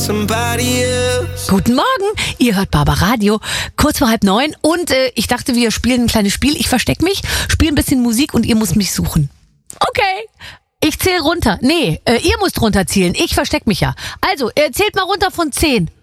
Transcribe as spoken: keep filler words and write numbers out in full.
Guten Morgen, ihr hört Barbaradio, kurz vor halb neun und äh, ich dachte, wir spielen ein kleines Spiel. Ich verstecke mich, spiele ein bisschen Musik und ihr müsst mich suchen. Okay, ich zähle runter. Nee, äh, ihr müsst runterzählen, ich verstecke mich ja. Also, äh, zählt mal runter von zehn.